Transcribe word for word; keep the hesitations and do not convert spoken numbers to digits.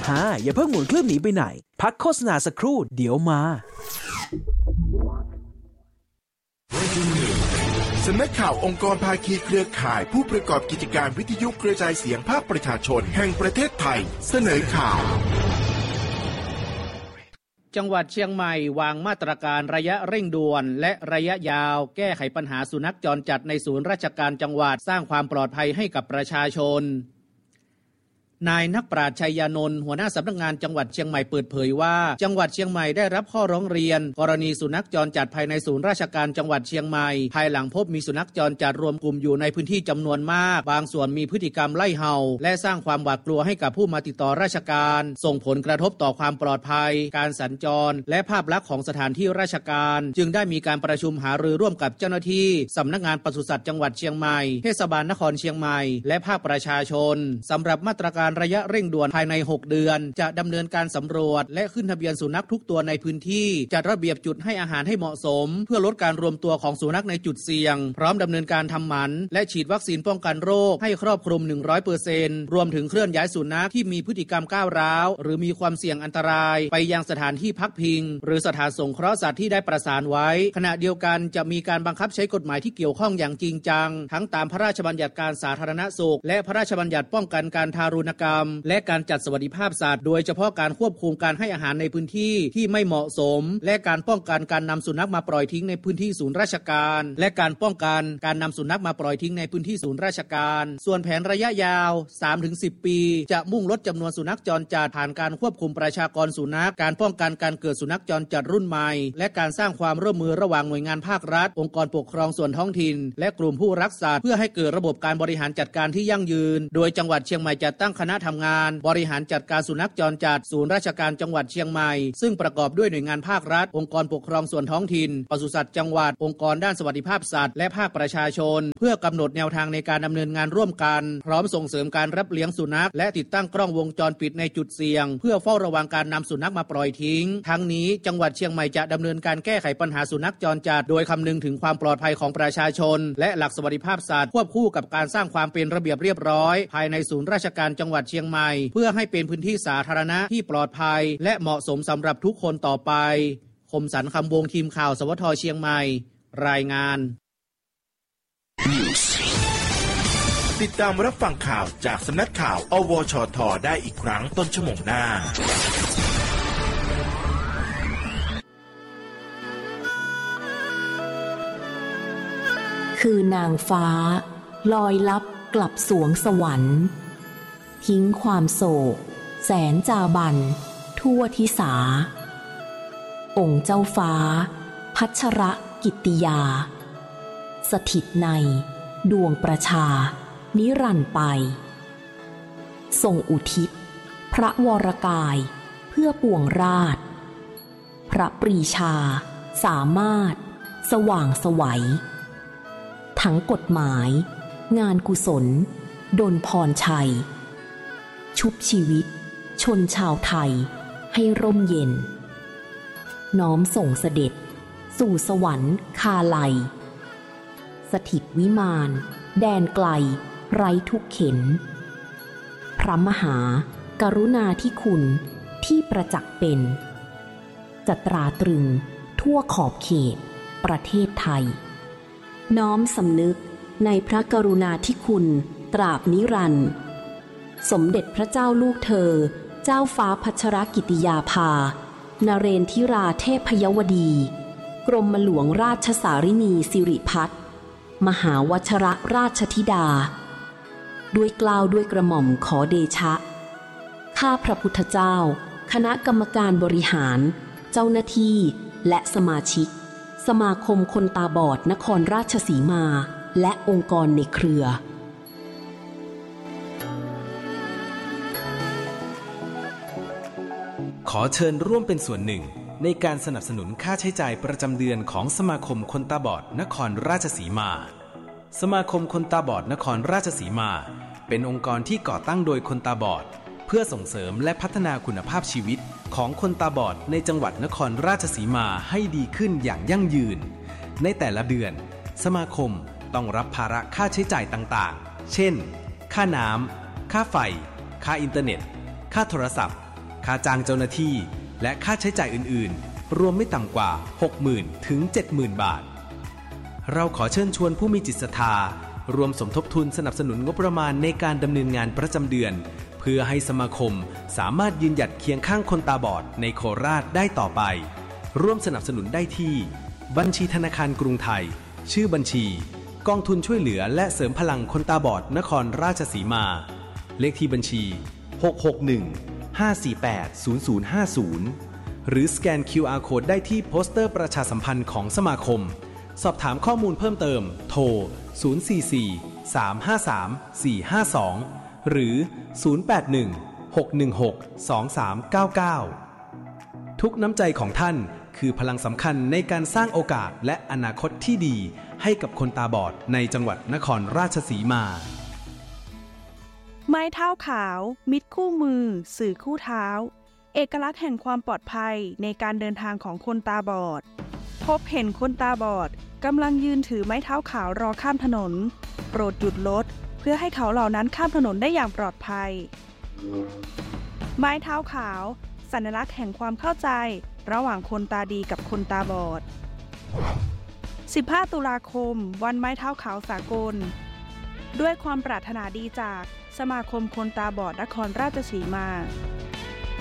ฮ่าอย่าเพิ่งหมุนเครื่องหนีไปไหนพักโฆษณาสักครู่เดี๋ยวมาสำนักข่าวองค์กรภาคีเครือข่ายผู้ประกอบกิจการวิทยุกระจายเสียงภาคประชาชนแห่งประเทศไทยเสนอข่าวจังหวัดเชียงใหม่วางมาตรการระยะเร่งด่วนและระยะยาวแก้ไขปัญหาสุนัขจรจัดในศูนย์ราชการจังหวัดสร้างความปลอดภัยให้กับประชาชนนายนักปราชญ์ชัยยานนท์หัวหน้าสำนักงานจังหวัดเชียงใหม่เปิดเผยว่าจังหวัดเชียงใหม่ได้รับข้อร้องเรียนกรณีสุนัขจรจัดภายในศูนย์ราชการจังหวัดเชียงใหม่ภายหลังพบมีสุนัขจรจัดรวมกลุ่มอยู่ในพื้นที่จำนวนมากบางส่วนมีพฤติกรรมไล่เห่าและสร้างความหวาดกลัวให้กับผู้มาติดต่อราชการส่งผลกระทบต่อความปลอดภัยการสัญจรและภาพลักษณ์ของสถานที่ราชการจึงได้มีการประชุมหารือร่วมกับเจ้าหน้าที่สำนักงานปศุสัตว์จังหวัดเชียงใหม่เทศบาลนครเชียงใหม่และภาคประชาชนสำหรับมาตรการระยะเร่งด่วนภายในหกเดือนจะดำเนินการสำรวจและขึ้นทะเบียนสุนัขทุกตัวในพื้นที่จัดระเบียบจุดให้อาหารให้เหมาะสมเพื่อลดการรวมตัวของสุนัขในจุดเสี่ยงพร้อมดำเนินการทำหมันและฉีดวัคซีนป้องกันโรคให้ครอบคลุม หนึ่งร้อยเปอร์เซ็นต์ รวมถึงเคลื่อนย้ายสุนัขที่มีพฤติกรรมก้าวร้าวหรือมีความเสี่ยงอันตรายไปยังสถานที่พักพิงหรือสถานสงเคราะห์สัตว์ที่ได้ประสานไว้ขณะเดียวกันจะมีการบังคับใช้กฎหมายที่เกี่ยวข้องอย่างจริงจังทั้งตามพระราชบัญญัติการสาธารณสุขและพระราชบัญญัติป้องกันการทารุณกรรมและการจัดสวัสดิภาพสัตว์โดยเฉพาะการควบคุมการให้อาหารในพื้นที่ที่ไม่เหมาะสมและการป้องกันการนำสุนัขมาปล่อยทิ้งในพื้นที่ศูนย์ราชการและการป้องกันการนำสุนัขมาปล่อยทิ้งในพื้นที่ศูนย์ราชการส่วนแผนระยะยาว สามถึงสิบ ปีจะมุ่งลดจำนวนสุนัขจรจัดผ่านการควบคุมประชากรสุนัขการป้องกันการเกิดสุนัขจรจัดรุ่นใหม่และการสร้างความร่วมมือระหว่างหน่วยงานภาครัฐองค์กรปกครองส่วนท้องถิ่นและกลุ่มผู้รักสัตว์เพื่อให้เกิดระบบการบริหารจัดการที่ยั่งยืนโดยจังหวัดเชียงใหม่จะตั้งคณะทำงานบริหารจัดการสุนัขจรจัดศูนย์ราชการจังหวัดเชียงใหม่ซึ่งประกอบด้วยหน่วยงานภาครัฐองค์กรปกครองส่วนท้องถิ่นปศุสัตว์จังหวัดองค์กรด้านสวัสดิภาพสัตว์และภาคประชาชนเพื่อกำหนดแนวทางในการดำเนินงานร่วมกันพร้อมส่งเสริมการรับเลี้ยงสุนัขและติดตั้งกล้องวงจรปิดในจุดเสี่ยงเพื่อเฝ้าระวังการนำสุนัขมาปล่อยทิ้งทั้งนี้จังหวัดเชียงใหม่จะดำเนินการแก้ไขปัญหาสุนัขจรจัดโดยคำนึงถึงความปลอดภัยของประชาชนและหลักสวัสดิภาพสัตว์ควบคู่กับการสร้างความเป็นระเบียบเรียบร้อยภายในศูนย์ราชการจังหวัดเชียงใหม่เพื่อให้เป็นพื้นที่สาธารณะที่ปลอดภัยและเหมาะสมสำหรับทุกคนต่อไปคมสันต์คำวงทีมข่าวสวทเชียงใหม่รายงานติดตามรับฟังข่าวจากสำนักข่าวอวชทได้อีกครั้งต้นชั่วโมงหน้าคือนางฟ้าลอยลับกลับสวงสวรรค์ทิ้งความโศกแสนจาบันทั่วทิสาองค์เจ้าฟ้าพัชรกิตติยาสถิตในดวงประชานิรันดร์ไปทรงอุทิศพระวรกายเพื่อปวงราชพระปรีชาสามารถสว่างไสวทั้งกฎหมายงานกุศลดลพรชัยชุบชีวิตชนชาวไทยให้ร่มเย็นน้อมส่งเสด็จสู่สวรรค์คาไลสถิตวิมานแดนไกลไร้ทุกเข็นพระมหากรุณาธิคุณที่ประจักษ์เป็นจะตราตรึงทั่วขอบเขตประเทศไทยน้อมสำนึกในพระกรุณาธิคุณตราบนิรันดร์สมเด็จพระเจ้าลูกเธอเจ้าฟ้าพัชรกิติยาภานเรนทิราเทพยวดีกรมหลวงราชสารินีสิริพัฒน์มหาวชรราชธิดาด้วยเกล้าด้วยกระหม่อมขอเดชะข้าพระพุทธเจ้าคณะกรรมการบริหารเจ้าหน้าที่และสมาชิกสมาคมคนตาบอดนครราชสีมาและองค์กรในเครือขอเชิญร่วมเป็นส่วนหนึ่งในการสนับสนุนค่าใช้จ่ายประจำเดือนของสมาคมคนตาบอดนครราชสีมาสมาคมคนตาบอดนครราชสีมาเป็นองค์กรที่ก่อตั้งโดยคนตาบอดเพื่อส่งเสริมและพัฒนาคุณภาพชีวิตของคนตาบอดในจังหวัดนครราชสีมาให้ดีขึ้นอย่างยั่งยืนในแต่ละเดือนสมาคมต้องรับภาระค่าใช้จ่ายต่างๆเช่นค่าน้ำค่าไฟค่าอินเทอร์เน็ตค่าโทรศัพท์ค่าจ้างเจ้าหน้าที่และค่าใช้จ่ายอื่นๆรวมไม่ต่ำกว่า หกหมื่น ถึง เจ็ดหมื่น บาทเราขอเชิญชวนผู้มีจิตศรัทธารวมสมทบทุนสนับสนุนงบประมาณในการดำเนินงานประจำเดือนเพื่อให้สมาคมสามารถยืนหยัดเคียงข้างคนตาบอดในโคราชได้ต่อไปร่วมสนับสนุนได้ที่บัญชีธนาคารกรุงไทยชื่อบัญชีกองทุนช่วยเหลือและเสริมพลังคนตาบอดนครราชสีมาเลขที่บัญชีหก หก หนึ่ง ห้า สี่ แปด ศูนย์ ศูนย์ ห้า ศูนย์หรือสแกน คิว อาร์ Code ได้ที่โปสเตอร์ประชาสัมพันธ์ของสมาคมสอบถามข้อมูลเพิ่มเติมโทรศูนย์ สี่ สี่ สาม ห้า สาม สี่ ห้า สองหรือศูนย์ แปด หนึ่ง หก หนึ่ง หก สอง สาม เก้า เก้าทุกน้ำใจของท่านคือพลังสำคัญในการสร้างโอกาสและอนาคตที่ดีให้กับคนตาบอดในจังหวัดนครราชสีมาไม้เท้าขาวมิตรคู่มือสื่อคู่เท้าเอกลักษณ์แห่งความปลอดภัยในการเดินทางของคนตาบอดพบเห็นคนตาบอดกำลังยืนถือไม้เท้าขาวรอข้ามถนนโปรดหยุดรถเพื่อให้เขาเหล่านั้นข้ามถนนได้อย่างปลอดภัยไม้เท้าขาวสัญลักษณ์แห่งความเข้าใจระหว่างคนตาดีกับคนตาบอดสิบห้าตุลาคมวันไม้เท้าขาวสากลด้วยความปรารถนาดีจากสมาคมคนตาบอดนครราชสีมา